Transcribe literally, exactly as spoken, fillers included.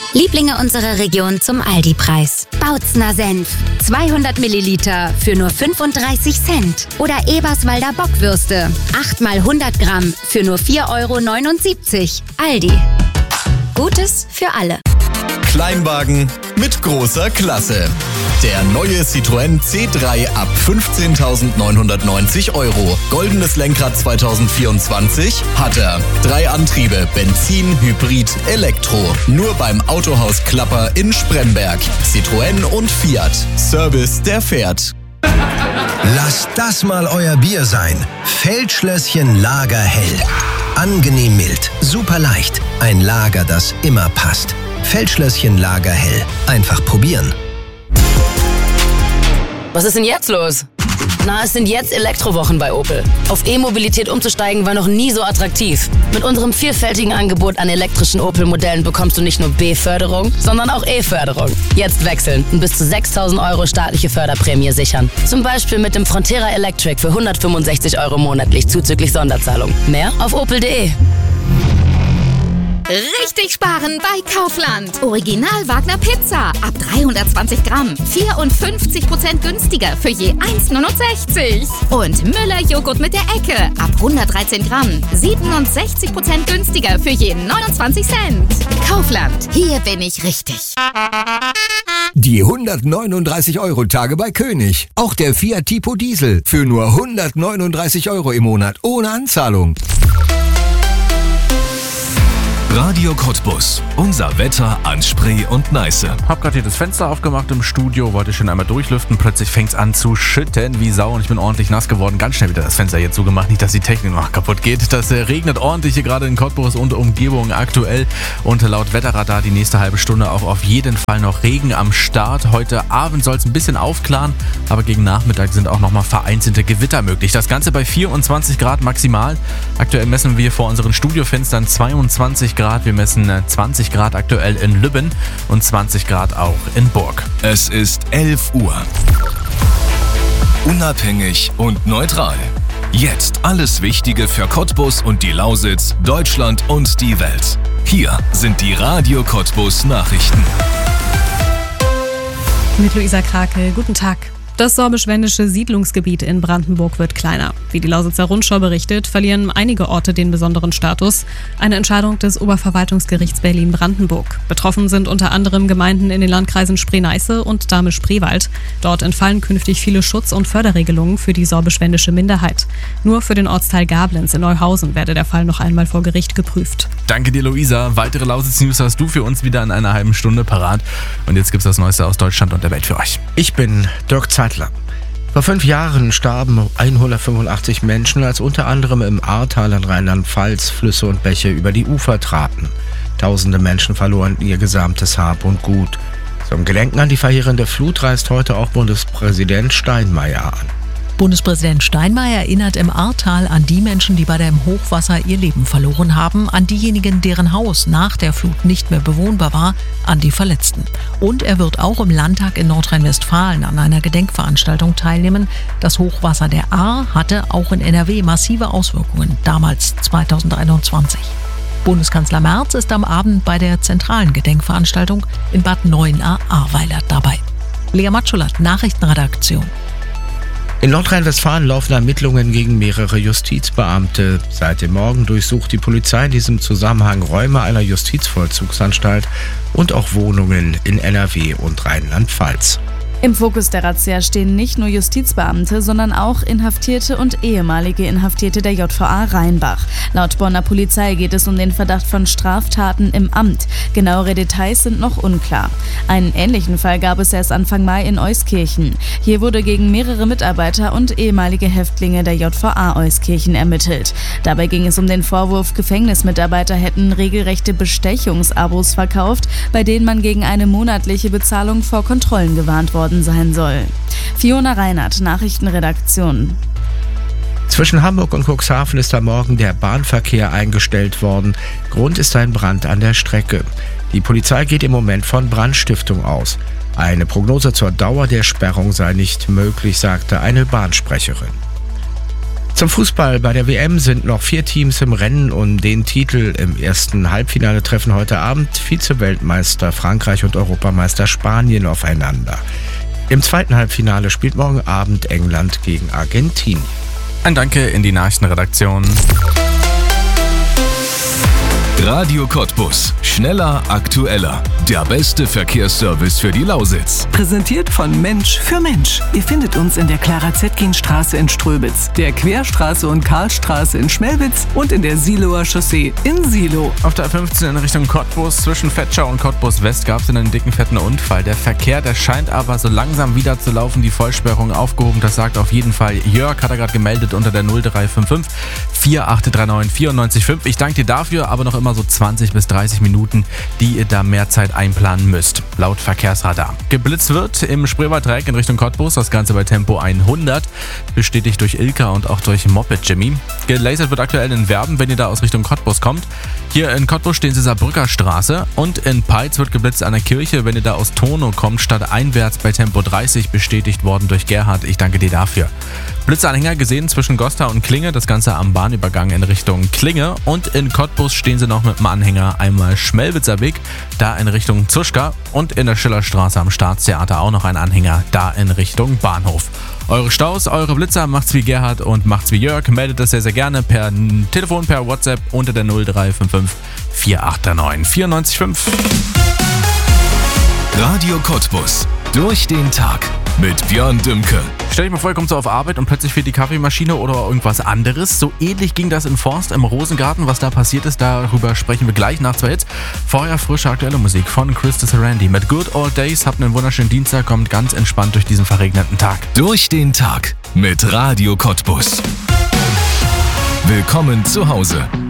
Lieblinge unserer Region zum Aldi-Preis. Bautzner Senf, zweihundert Milliliter für nur fünfunddreißig Cent. Oder Eberswalder Bockwürste, acht mal hundert Gramm für nur vier Euro neunundsiebzig. Aldi. Gutes für alle. Kleinwagen mit großer Klasse. Der neue Citroën C drei ab fünfzehntausendneunhundertneunzig Euro. Goldenes Lenkrad zwanzig vierundzwanzig hat er. Drei Antriebe, Benzin, Hybrid, Elektro. Nur beim Autohaus Klapper in Spremberg. Citroën und Fiat. Service, der fährt. Lasst das mal euer Bier sein. Feldschlösschen Lagerhell. Angenehm mild, super leicht. Ein Lager, das immer passt. Feldschlösschen Lagerhell. Einfach probieren. Was ist denn jetzt los? Na, es sind jetzt Elektrowochen bei Opel. Auf E-Mobilität umzusteigen war noch nie so attraktiv. Mit unserem vielfältigen Angebot an elektrischen Opel-Modellen bekommst du nicht nur B-Förderung, sondern auch E-Förderung. Jetzt wechseln und bis zu sechstausend Euro staatliche Förderprämie sichern. Zum Beispiel mit dem Frontera Electric für hundertfünfundsechzig Euro monatlich zuzüglich Sonderzahlung. Mehr auf opel punkt de. Richtig sparen bei Kaufland. Original Wagner Pizza ab dreihundertzwanzig Gramm. vierundfünfzig Prozent günstiger für je eins neunundsechzig. Und Müller Joghurt mit der Ecke ab hundertdreizehn Gramm. siebenundsechzig Prozent günstiger für je neunundzwanzig Cent. Kaufland. Hier bin ich richtig. Die hundertneununddreißig Euro Tage bei König. Auch der Fiat Tipo Diesel für nur hundertneununddreißig Euro im Monat ohne Anzahlung. Radio Cottbus. Unser Wetter an Spree und Neiße. Hab gerade hier das Fenster aufgemacht im Studio, wollte schon einmal durchlüften. Plötzlich fängt's an zu schütten wie Sau und ich bin ordentlich nass geworden. Ganz schnell wieder das Fenster hier zugemacht, nicht, dass die Technik noch kaputt geht. Das äh, regnet ordentlich hier gerade in Cottbus und Umgebung aktuell. Und laut Wetterradar die nächste halbe Stunde auch auf jeden Fall noch Regen am Start. Heute Abend soll es ein bisschen aufklaren, aber gegen Nachmittag sind auch nochmal vereinzelte Gewitter möglich. Das Ganze bei vierundzwanzig Grad maximal. Aktuell messen wir vor unseren Studiofenstern zweiundzwanzig Grad. Wir messen zwanzig Grad aktuell in Lübben und zwanzig Grad auch in Burg. Es ist elf Uhr. Unabhängig und neutral. Jetzt alles Wichtige für Cottbus und die Lausitz, Deutschland und die Welt. Hier sind die Radio Cottbus Nachrichten. Mit Luisa Krake, guten Tag. Das sorbisch-wendische Siedlungsgebiet in Brandenburg wird kleiner. Wie die Lausitzer Rundschau berichtet, verlieren einige Orte den besonderen Status. Eine Entscheidung des Oberverwaltungsgerichts Berlin-Brandenburg. Betroffen sind unter anderem Gemeinden in den Landkreisen Spree-Neiße und Dahme-Spreewald. Dort entfallen künftig viele Schutz- und Förderregelungen für die sorbisch-wendische Minderheit. Nur für den Ortsteil Gablenz in Neuhausen werde der Fall noch einmal vor Gericht geprüft. Danke dir, Luisa. Weitere Lausitz-News hast du für uns wieder in einer halben Stunde parat. Und jetzt gibt's das Neueste aus Deutschland und der Welt für euch. Ich bin Dirk Zeitler. Vor fünf Jahren starben hundertfünfundachtzig Menschen, als unter anderem im Ahrtal in Rheinland-Pfalz Flüsse und Bäche über die Ufer traten. Tausende Menschen verloren ihr gesamtes Hab und Gut. Zum Gedenken an die verheerende Flut reist heute auch Bundespräsident Steinmeier an. Bundespräsident Steinmeier erinnert im Ahrtal an die Menschen, die bei dem Hochwasser ihr Leben verloren haben, an diejenigen, deren Haus nach der Flut nicht mehr bewohnbar war, an die Verletzten. Und er wird auch im Landtag in Nordrhein-Westfalen an einer Gedenkveranstaltung teilnehmen. Das Hochwasser der Ahr hatte auch in N R W massive Auswirkungen, damals zweitausendeinundzwanzig. Bundeskanzler Merz ist am Abend bei der zentralen Gedenkveranstaltung in Bad Neuenahr-Ahrweiler dabei. Lea Matschulat, Nachrichtenredaktion. In Nordrhein-Westfalen laufen Ermittlungen gegen mehrere Justizbeamte. Seit dem Morgen durchsucht die Polizei in diesem Zusammenhang Räume einer Justizvollzugsanstalt und auch Wohnungen in N R W und Rheinland-Pfalz. Im Fokus der Razzia stehen nicht nur Justizbeamte, sondern auch Inhaftierte und ehemalige Inhaftierte der J V A Rheinbach. Laut Bonner Polizei geht es um den Verdacht von Straftaten im Amt. Genauere Details sind noch unklar. Einen ähnlichen Fall gab es erst Anfang Mai in Euskirchen. Hier wurde gegen mehrere Mitarbeiter und ehemalige Häftlinge der J V A Euskirchen ermittelt. Dabei ging es um den Vorwurf, Gefängnismitarbeiter hätten regelrechte Bestechungsabos verkauft, bei denen man gegen eine monatliche Bezahlung vor Kontrollen gewarnt worden sein soll. Fiona Reinhardt, Nachrichtenredaktion. Zwischen Hamburg und Cuxhaven ist am Morgen der Bahnverkehr eingestellt worden. Grund ist ein Brand an der Strecke. Die Polizei geht im Moment von Brandstiftung aus. Eine Prognose zur Dauer der Sperrung sei nicht möglich, sagte eine Bahnsprecherin. Zum Fußball. Bei der W M sind noch vier Teams im Rennen um den Titel. Im ersten Halbfinale treffen heute Abend Vize-Weltmeister Frankreich und Europameister Spanien aufeinander. Im zweiten Halbfinale spielt morgen Abend England gegen Argentinien. Ein Danke in die Nachrichtenredaktion. Radio Cottbus. Schneller, aktueller. Der beste Verkehrsservice für die Lausitz. Präsentiert von Mensch für Mensch. Ihr findet uns in der Clara-Zetkin-Straße in Ströbitz, der Querstraße und Karlstraße in Schmelwitz und in der Siloer Chaussee in Silo. Auf der A fünfzehn in Richtung Cottbus zwischen Vetschau und Cottbus West gab es einen dicken, fetten Unfall. Der Verkehr, der scheint aber so langsam wieder zu laufen. Die Vollsperrung aufgehoben, das sagt auf jeden Fall Jörg, hat er gerade gemeldet unter der null drei fünf fünf vier acht drei neun vier neun fünf. Ich danke dir dafür, aber noch immer so zwanzig bis dreißig Minuten, die ihr da mehr Zeit einplanen müsst, laut Verkehrsradar. Geblitzt wird im Spreewaldreieck in Richtung Cottbus, das Ganze bei Tempo hundert, bestätigt durch Ilka und auch durch Moped Jimmy. Gelasert wird aktuell in Werben, wenn ihr da aus Richtung Cottbus kommt. Hier in Cottbus stehen sie Saarbrücker Straße und in Peitz wird geblitzt an der Kirche, wenn ihr da aus Tono kommt, statt einwärts bei Tempo dreißig, bestätigt worden durch Gerhard. Ich danke dir dafür. Blitzanhänger gesehen zwischen Gosta und Klinge, das Ganze am Bahnübergang in Richtung Klinge, und in Cottbus stehen sie noch mit dem Anhänger einmal Schmelwitzer Weg, da in Richtung Zuschka, und in der Schillerstraße am Staatstheater auch noch ein Anhänger, da in Richtung Bahnhof. Eure Staus, eure Blitzer, macht's wie Gerhard und macht's wie Jörg. Meldet das sehr, sehr gerne per Telefon, per WhatsApp unter der null drei fünf fünf vier acht neun vier neun fünf. Radio Cottbus. Durch den Tag mit Björn Dümke. Stell dich mal vor, ihr kommt so auf Arbeit und plötzlich fehlt die Kaffeemaschine oder irgendwas anderes. So ähnlich ging das in Forst im Rosengarten. Was da passiert ist, darüber sprechen wir gleich nach zwei Hits. Vorher frische aktuelle Musik von Christus Randy mit Good Old Days. Habt einen wunderschönen Dienstag, kommt ganz entspannt durch diesen verregneten Tag. Durch den Tag mit Radio Cottbus. Willkommen zu Hause.